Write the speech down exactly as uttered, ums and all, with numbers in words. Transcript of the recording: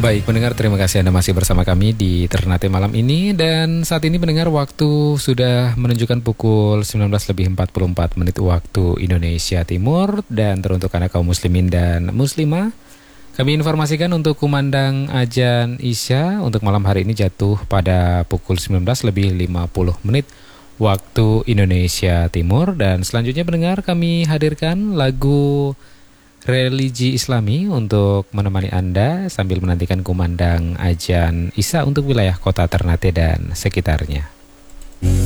Baik pendengar, terima kasih Anda masih bersama kami di Ternate malam ini. Dan saat ini pendengar, waktu sudah menunjukkan pukul sembilan belas lebih empat puluh empat menit waktu Indonesia Timur. Dan teruntuk Anda kaum muslimin dan muslimah, kami informasikan untuk kumandang azan Isya untuk malam hari ini jatuh pada pukul sembilan belas lebih lima puluh menit waktu Indonesia Timur. Dan selanjutnya pendengar, kami hadirkan lagu religi Islami untuk menemani Anda sambil menantikan kumandang azan Isya untuk wilayah kota Ternate dan sekitarnya.